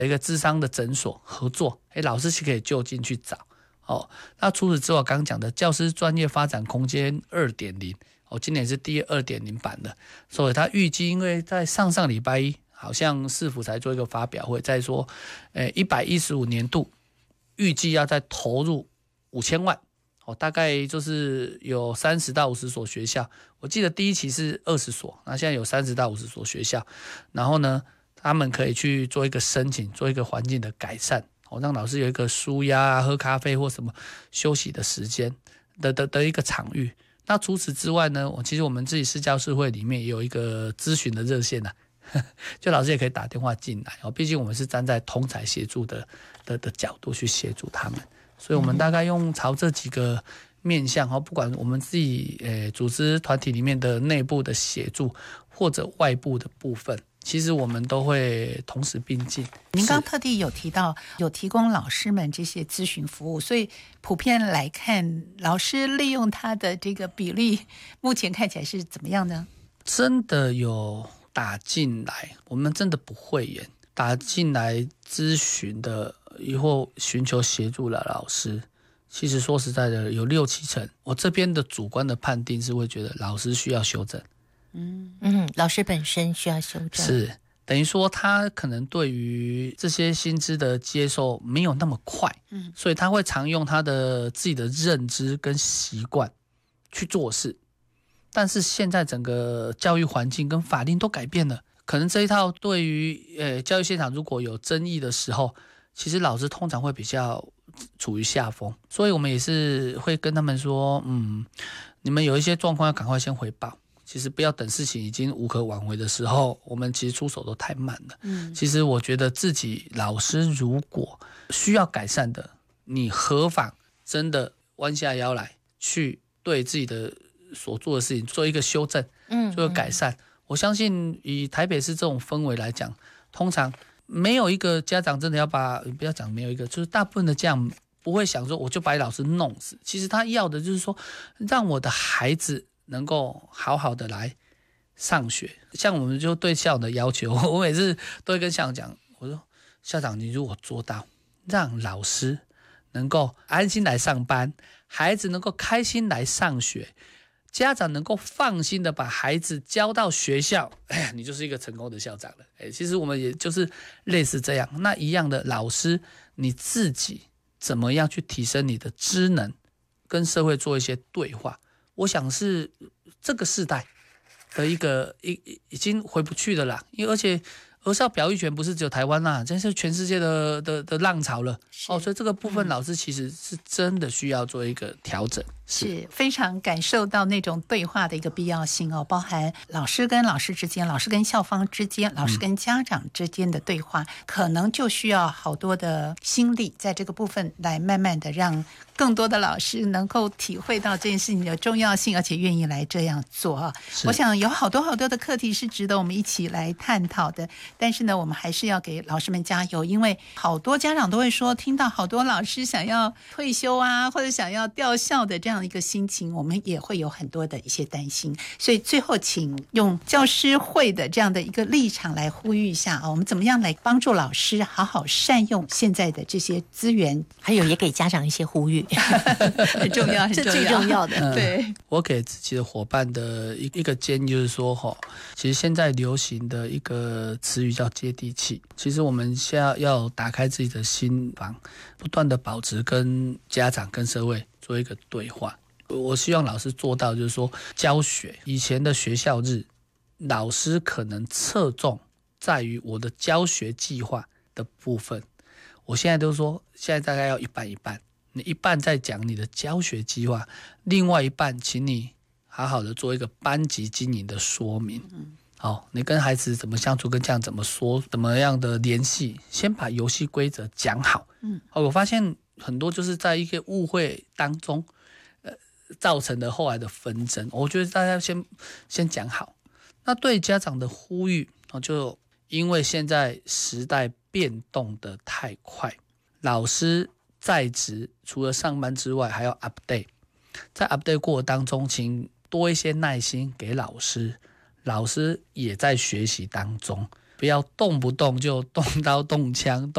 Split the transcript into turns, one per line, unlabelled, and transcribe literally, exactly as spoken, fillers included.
有一个諮商的诊所合作，诶，老师是可以就近去找。哦，那除此之外，刚刚讲的教师专业发展空间 二点零， 哦，今年是第 二点零 版的，所以他预计因为在上上礼拜一好像市府才做一个发表会，在说诶一百一十五年度预计要再投入五千万，哦，大概就是有三十到五十所学校，我记得第一期是二十所，那现在有三十到五十所学校，然后呢他们可以去做一个申请，做一个环境的改善，哦，让老师有一个抒压啊、喝咖啡或什么休息的时间 的, 的, 的一个场域。那除此之外呢，其实我们自己市教师会里面也有一个咨询的热线啊，就老师也可以打电话进来，哦，毕竟我们是站在同侪协助 的, 的, 的角度去协助他们，所以我们大概用朝这几个面向，不管我们自己、呃、组织团体里面的内部的协助或者外部的部分，其实我们都会同时并进。
您刚特地有提到有提供老师们这些咨询服务，所以普遍来看，老师利用他的这个比例目前看起来是怎么样呢？
真的有打进来，我们真的不讳言，打进来咨询的以后寻求协助的老师，其实说实在的有六七成，我这边的主观的判定是会觉得老师需要修正。
嗯嗯，老师本身需要修正，
是等于说他可能对于这些薪资的接受没有那么快，嗯，所以他会常用他的自己的认知跟习惯去做事。但是现在整个教育环境跟法令都改变了，可能这一套对于呃教育现场如果有争议的时候，其实老师通常会比较处于下风，所以我们也是会跟他们说，嗯，你们有一些状况要赶快先回报。其实不要等事情已经无可挽回的时候，我们其实出手都太慢了。嗯，其实我觉得自己老师如果需要改善的，你何妨真的弯下腰来，去对自己的所做的事情做一个修正，嗯，做一个改善。我相信以台北市这种氛围来讲，通常没有一个家长真的要把，不要讲没有一个，就是大部分的家长不会想说我就把老师弄死。其实他要的就是说，让我的孩子能够好好的来上学。像我们就对校长的要求，我每次都会跟校长讲，我说校长，你如果做到让老师能够安心来上班，孩子能够开心来上学，家长能够放心的把孩子交到学校，哎，你就是一个成功的校长了。哎，其实我们也就是类似这样。那一样的，老师你自己怎么样去提升你的知能，跟社会做一些对话，我想是这个世代的一个已已经回不去的啦。因为而且儿少表育权不是只有台湾啦，这是全世界的的的浪潮了。哦，所以这个部分老师其实是真的需要做一个调整。
是, 是非常感受到那种对话的一个必要性哦，包含老师跟老师之间，老师跟校方之间，老师跟家长之间的对话，嗯，可能就需要好多的心力在这个部分来慢慢的让更多的老师能够体会到这件事情的重要性，而且愿意来这样做啊。我想有好多好多的课题是值得我们一起来探讨的，但是呢，我们还是要给老师们加油，因为好多家长都会说，听到好多老师想要退休啊，或者想要调校的这样一个心情，我们也会有很多的一些担心。所以最后请用教师会的这样的一个立场来呼吁一下啊，我们怎么样来帮助老师好好善用现在的这些资源，
还有也给家长一些呼吁
很重要，很重要，
这最重要的。
嗯，
对，
我给自己的伙伴的一一个建议就是说，其实现在流行的一个词语叫接地气。其实我们现在要打开自己的心房，不断的保持跟家长跟社会做一个对话。我希望老师做到就是说，教学以前的学校日，老师可能侧重在于我的教学计划的部分，我现在都说现在大概要一半一半，你一半在讲你的教学计划，另外一半请你好好的做一个班级经营的说明。嗯，好，你跟孩子怎么相处，跟家长怎么说，怎么样的联系，先把游戏规则讲好。嗯，我发现很多就是在一个误会当中，呃，造成的后来的纷争。我觉得大家先先讲好。那对家长的呼吁，就因为现在时代变动的太快，老师在职除了上班之外，还要 update。在 update 过程当中，请多一些耐心给老师。老师也在学习当中，不要动不动就动刀动枪。